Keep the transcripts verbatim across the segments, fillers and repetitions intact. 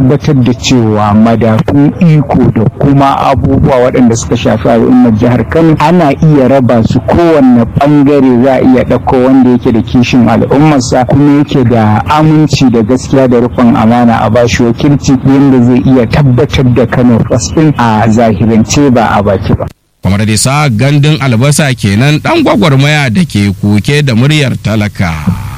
tabbatar da cewa madafun iko da kuma abubuwa waɗanda suka shafi al'ummar jihar Kano ana iya raba su, kowanne ɓangare za a iya ɗauko wanda yake da kishin al'ummarsa kuma yake da aminci da gaskiya da rufin amana a bashi wakilci yadda zai iya tabbatar da Kano ɗin a zahirance ba a baki ba. Kamar da sa gandun albasa kenan ɗan gwagwarmaya da ke kuke da muryar talaka.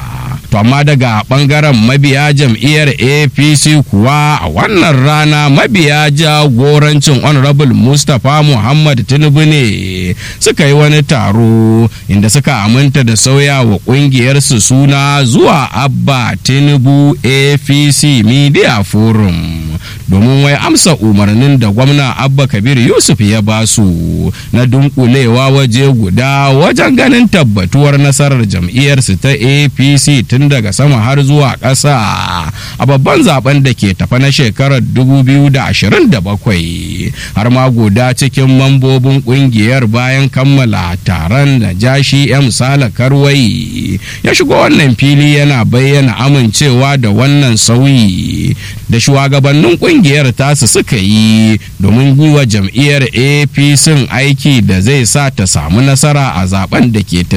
To amma daga bangaren mabiya jam'iyyar A P C kuwa a wannan rana mabiya jagorancin Honorable Mustapha Muhammad Tinubu ne suka yi wani taro inda suka aminta da sauya wa kungiyarsu suna zuwa Abba Tinubu A P C Media Forum domin wai amsa umarnin da gwamna Abba Kabir Yusuf ya basu na dunkulewa waje guda wajen ganin tabbatuwar nasarar jam'iyyarsu ta A P C tun daga sama har zuwa ƙasa a babban zaben da ke tafa na shekarar dubu biyu da ashirin da bakwai. Har ma guda cikin mambobin kungiyar bayan kammala taron da Jashi M Sala Karwai ya shigo wannan fili yana bayyana amincewa da wannan sauyi da shugabannin kungiyar tasu suka yi domin yi wa jam'iyyar A P C aiki da zai sa ta samu nasara a zaben da ke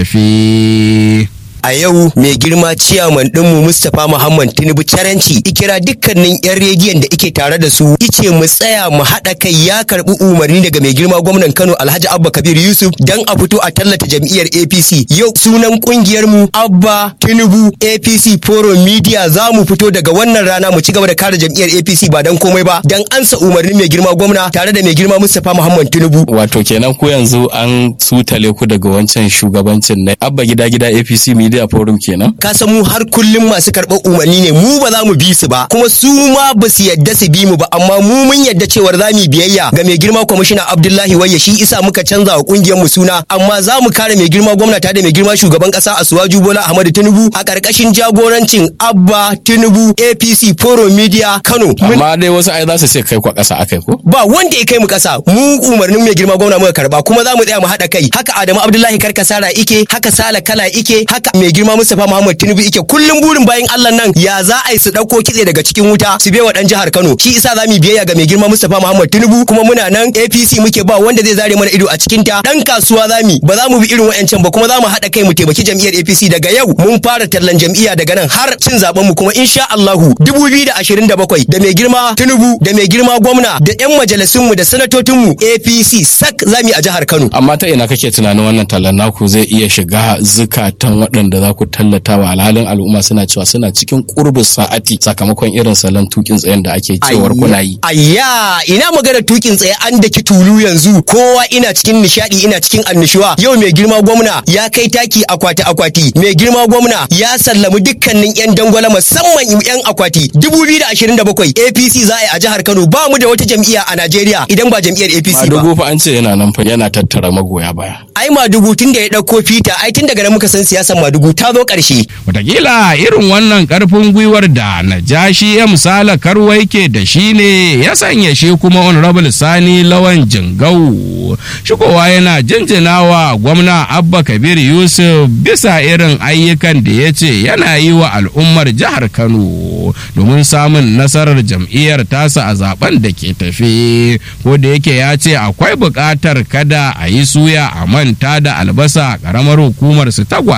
tafi. A yau mai girma ciyaman ɗinmu Mustapha Muhammad Tinubu Caranci ikira dukkanin 'yan rediyon da ike tare da su ice mu tsaya mu haɗa kai, ya karɓi umarni daga mai girma gwamnan Kano Alhaji Abba Kabir Yusuf dan a fito a tallata jam'iyyar A P C. Yau sunan kungiyar mu Abba Tinubu A P C Forum Media, za mu fito daga wannan rana mu ci gaba da kare jam'iyyar A P C ba dan komai ba dan ansa umarnin mai girma gwamna tare da mai girma Mustapha Muhammad Tinubu. Wato kenan ku yanzu an sutale ku daga wancan shugabancin na Abba gida gida A P C Media Forum kenan. Ka san mu har kullum masu karɓar umarni ne, mu ba za mu bi su ba kuma su ma ba su yadda su bi mu ba, amma mu mun yadda cewar za mu biyayya ga mai girma kwamishina Abdullahi Wayya, shi isa muka canza wa kungiyar mu suna, amma za mu kare mai girma gwamna tare da mai girma shugaban kasa Asuwaju Bola Ahmadu Tinubu a karkashin jagorancin Abba Tinubu A P C Forum Media Kano. Amma dai wasu ai za su ce kai kwa kasa akai ko? Ba wanda ya kai mu kasa, mu umarnin mai girma gwamna muka karba kuma za mu tsaya mu haɗa kai. Haka Adamu Abdullahi Karkasara ike, haka Sala Kala ike, haka mai girma Mustapha Muhammad Tinubu ike. Kullum burin bayin Allah nan ya za a yi su dauko kitse daga cikin wuta su bewa dan jihar Kano. Shi isa za mu biyayya ga mai girma Mustapha Muhammad Tinubu kuma muna nan A P C muke, ba wanda zai zare mana ido a cikin ta. Dan kasuwa za mu ba za mu bi irin wayancan ba kuma za mu haɗa kai mu taimaki jam'iyyar A P C. Daga yau mun fara tallan jam'iyya daga nan har cin zaben mu kuma insha Allahu dubu biyu da ashirin da bakwai da mai girma Tinubu da mai girma gwamna da yan majalisun mu da sanatocin mu A P C sak za mu yi a jihar Kano. Amma ta ina kake tunanin wannan tallan naku zai iya shiga zukatan waɗanda za ku tallata wa alhalin al'umma suna cewa suna cikin qurbus sa'ati sakamakon irin salon tukin tsayen da ake cewar kuna yi? Ayya, ina magana tukin tsaye an daki tulu yanzu, kowa ina cikin nishadi ina cikin annishuwa. Yau mai girma gwamna ya kai taki akwati akwati, mai girma gwamna ya sallami dukkanin yan dangwala musamman yan akwati. dubu biyu da ashirin da bakwai A P C za a yi a jihar Kano, ba mu da wata jam'iyya a Najeriya idan ba jam'iyyar A P C ba. Madugu fa an ce yana nan fa yana tattara magoya baya. Ai Madugu tun da ya dauko fita, ai tun daga nan muka san siyasar Madugu ta zo ƙarshe. Wataƙila irin wannan ƙarfin gwiwar da Najashi ya misala Karwai ke da shi ne ya sanya shi kuma Honorable Sani Lawan Jingau shigowa yana jinjinawa gwamna Abba Kabir Yusuf bisa irin ayyukan da ya ce yana yi wa al'ummar jihar Kano domin samun nasarar jam'iyyar tasa a zaben da ke tafe, ko da yake ya ce akwai buƙatar kada a yi suya a manta da albasa a ƙaramar hukumar su ta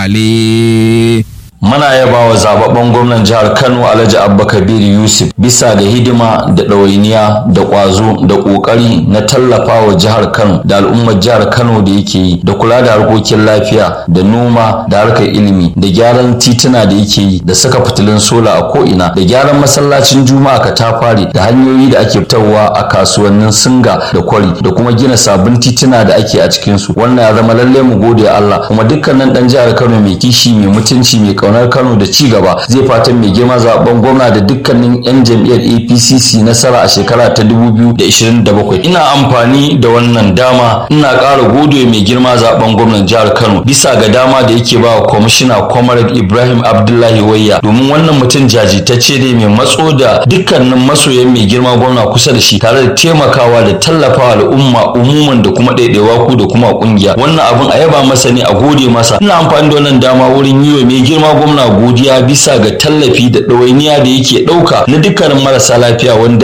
Gwale. Muna yaba wa zababben gwamnan jihar Kano Alhaji Abba Kabir Yusuf bisa ga hidima da ɗawainiya da ƙwazo da ƙoƙari na tallafa wa jihar Kano da al'ummar jihar Kano da yake yi, da kula da harkokin lafiya da noma da harkar ilimi da gyaran tituna da yake yi, da saka fitilun sola a ko'ina, da gyaran masallacin juma'a katafare da hanyoyi da ake fitarwa a kasuwannin singa da kwari, da kuma gina sabbin tituna da ake a cikinsu. Wannan ya zama lalle mu gode Allah, kuma dukkanin ɗan jihar Kano mai kishi, mai mutunci, mai ƙauna Kano da ci gaba zai fatan mai girma zaben gwamna da dukkanin yan jam'iyyar A P C C nasara a shekara ta dubu biyu da ashirin da bakwai. Ina amfani da wannan dama ina ƙara gode mai girma zaben gwamnan jihar Kano bisa ga dama da yake ba wa kwamishina Comrade Ibrahim Abdullahi Wayya, domin wannan mutum jajirtacce ne mai matso da dukkanin masoyan mai girma gwamna kusa da shi tare da taimakawa da tallafawa al'umma umuman da kuma ɗaiɗaiwa ku da kuma kungiya. Wannan abin a yaba masa ne, a gode masa. Ina amfani da wannan dama wurin yi wa mai girma gwamna godiya bisa ga tallafi da ɗawainiya da yake ɗauka na dukkanin marasa lafiya wanda